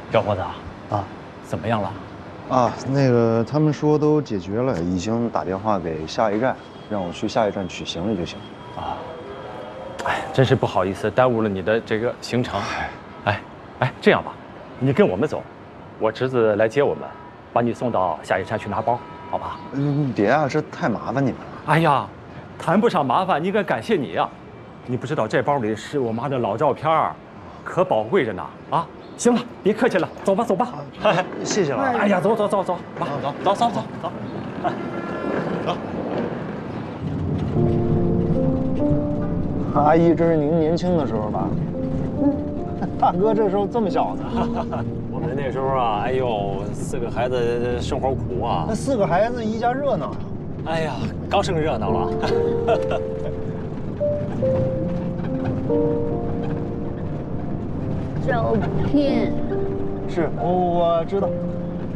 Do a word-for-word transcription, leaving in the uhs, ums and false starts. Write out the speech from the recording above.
小伙子啊， 怎么样了？ 啊，那个他们说都解决了，已经打电话给下一站，让我去下一站取行李就行。 啊，哎，真是不好意思，耽误了你的这个行程。哎，哎，这样吧，你跟我们走，我侄子来接我们，把你送到下一站去拿包，好吧？ 嗯，别啊，这太麻烦你们了。 哎呀，谈不上麻烦，应该感谢你呀。你不知道这包里是我妈的老照片儿，可宝贵着呢啊！行了，别客气了，走吧走吧。 啊、谢谢了。 哎呀，走走走走，妈，走走走走走，哎，走。 阿姨，这是您年轻的时候吧？大哥这时候这么小呢？ 我们那时候啊，哎呦，四个孩子生活苦啊。 那四个孩子一家热闹呀。 哎呀，刚生热闹了。 照片是，我我知道。